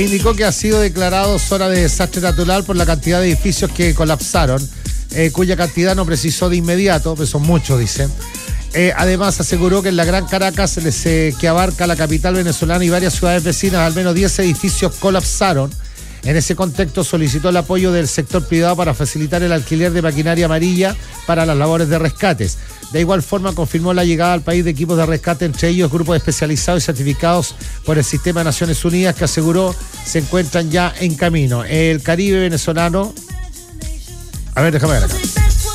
Indicó que ha sido declarado zona de desastre natural por la cantidad de edificios que colapsaron, cuya cantidad no precisó de inmediato, pero son muchos, dice. Además, aseguró que en la Gran Caracas, que abarca la capital venezolana y varias ciudades vecinas, al menos 10 edificios colapsaron. En ese contexto, solicitó el apoyo del sector privado para facilitar el alquiler de maquinaria amarilla para las labores de rescates. De igual forma, confirmó la llegada al país de equipos de rescate, entre ellos grupos especializados y certificados por el Sistema de Naciones Unidas, que aseguró se encuentran ya en camino. El Caribe venezolano... A ver, déjame ver acá.